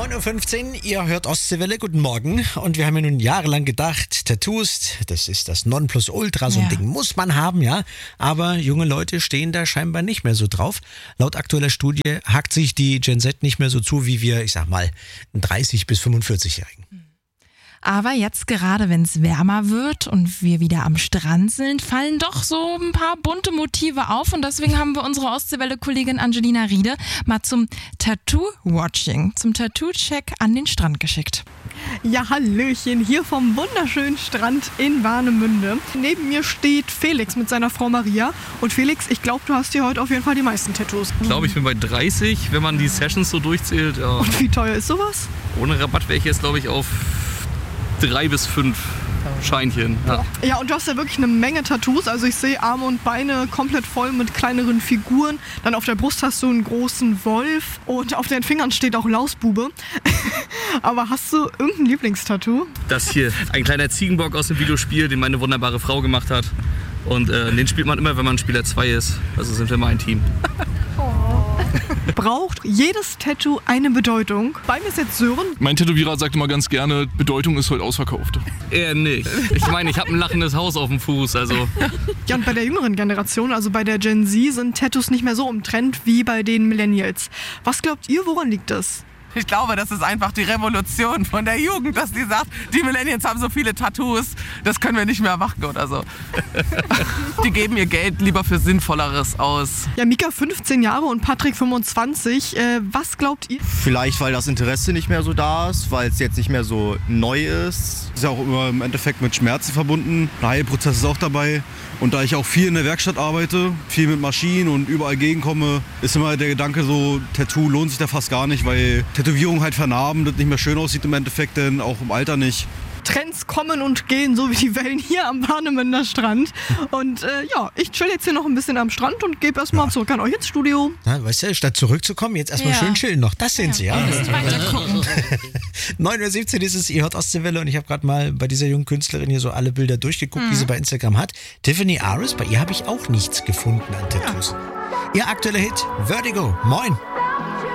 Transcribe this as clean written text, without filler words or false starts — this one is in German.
9.15 Uhr, ihr hört Ostseewelle, guten Morgen. Und wir haben ja nun jahrelang gedacht, Tattoos, das ist das Nonplusultra, so ein Ding muss man haben, ja. Aber junge Leute stehen da scheinbar nicht mehr so drauf. Laut aktueller Studie hackt sich die Gen Z nicht mehr so zu, wie wir, ich sag mal, 30- bis 45-Jährigen. Aber jetzt gerade, wenn es wärmer wird und wir wieder am Strand sind, fallen doch so ein paar bunte Motive auf. Und deswegen haben wir unsere Ostseewelle-Kollegin Angelina Riede mal zum Tattoo-Watching, zum Tattoo-Check an den Strand geschickt. Ja, hallöchen, hier vom wunderschönen Strand in Warnemünde. Neben mir steht Felix mit seiner Frau Maria. Und Felix, ich glaube, du hast hier heute auf jeden Fall die meisten Tattoos. Ich glaube, ich bin bei 30, wenn man die Sessions so durchzählt. Ja. Und wie teuer ist sowas? Ohne Rabatt wäre ich jetzt, glaube ich, auf 3 bis 5 Scheinchen. Ja, und du hast ja wirklich eine Menge Tattoos. Also ich sehe Arme und Beine komplett voll mit kleineren Figuren. Dann auf der Brust hast du einen großen Wolf und auf den Fingern steht auch Lausbube. Aber hast du irgendein Lieblingstattoo? Das hier, ein kleiner Ziegenbock aus dem Videospiel, den meine wunderbare Frau gemacht hat. Und den spielt man immer, wenn man Spieler 2 ist. Also sind wir mal ein Team. Braucht jedes Tattoo eine Bedeutung? Bei mir ist jetzt Sören. Mein Tätowierer sagt immer ganz gerne, Bedeutung ist heute ausverkauft. Eher nicht. Ich meine, ich habe ein lachendes Haus auf dem Fuß, also... Ja, und bei der jüngeren Generation, also bei der Gen Z, sind Tattoos nicht mehr so im Trend wie bei den Millennials. Was glaubt ihr, woran liegt das? Ich glaube, das ist einfach die Revolution von der Jugend, dass die sagt, die Millennials haben so viele Tattoos, das können wir nicht mehr machen oder so. Die geben ihr Geld lieber für Sinnvolleres aus. Ja, Mika 15 Jahre und Patrick 25. Was glaubt ihr? Vielleicht, weil das Interesse nicht mehr so da ist, weil es jetzt nicht mehr so neu ist. Ist ja auch immer im Endeffekt mit Schmerzen verbunden. Der Heilprozess ist auch dabei. Und da ich auch viel in der Werkstatt arbeite, viel mit Maschinen und überall gegenkomme, ist immer der Gedanke so, Tattoo lohnt sich da fast gar nicht, weil Tätowierung halt vernarben, das nicht mehr schön aussieht im Endeffekt, denn auch im Alter nicht. Trends kommen und gehen, so wie die Wellen hier am Warnemünder Strand. Und ja, ich chill jetzt hier noch ein bisschen am Strand und gebe erstmal zurück an euch ins Studio. Na, weißt du, statt zurückzukommen, jetzt erstmal schön chillen noch. Das sind sie, ja. 9.17 Uhr ist es, ihr hört Ostseewelle und ich habe gerade mal bei dieser jungen Künstlerin hier so alle Bilder durchgeguckt, die sie bei Instagram hat. Tiffany Aris, bei ihr habe ich auch nichts gefunden an Tattoos. Ihr aktueller Hit, Vertigo. Moin.